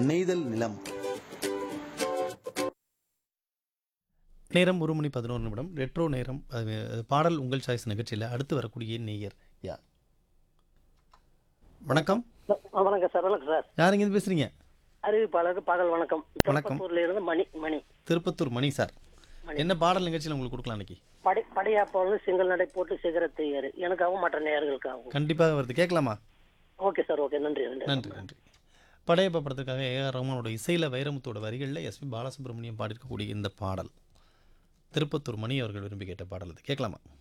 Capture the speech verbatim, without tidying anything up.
நெய்தல் நிலம். நேரம் ஒரு மணி பதினோரு நிமிடம். ரெட்ரோ நேரம். அது அது பாடல் உங்கள் சாய்ஸ் நிகழ்ச்சியில் அடுத்து வரக்கூடிய நேயர் யார்? வணக்கம். ஆ, வணக்கம் சார். வணக்கம் சார். யார் இங்கேருந்து பேசுறீங்க? அறிவிப்பாளருக்கு பகல் வணக்கம். வணக்கம். திருப்பத்தூர்ல இருந்து மணி மணி திருப்பத்தூர் மணி சார். மணி. என்ன பாடல் நிகழ்ச்சியில் உங்களுக்கு கொடுக்கலாம் இன்னைக்கு? படை படையாப்பாளு சிங்கள் நடை போட்டு சிகரத்தை ஏறு எனக்காகவும் மற்ற நேயர்களுக்காகவும். கண்டிப்பாக வருது, கேட்கலாமா? Okay sir. ஓகே, நன்றி நன்றி நன்றி நன்றி. படையப்பா படத்துக்காக ஏ ஆர் ரஹ்மானோட இசையில் வைரமுத்தோட வரிகளில் எஸ்பி பாலசுப்ரமணியம் பாடியிருக்கக்கூடிய இந்த பாடல் திருப்பத்தூர் மணி அவர்கள் விரும்பி கேட்ட பாடல். அது கேட்கலாமா?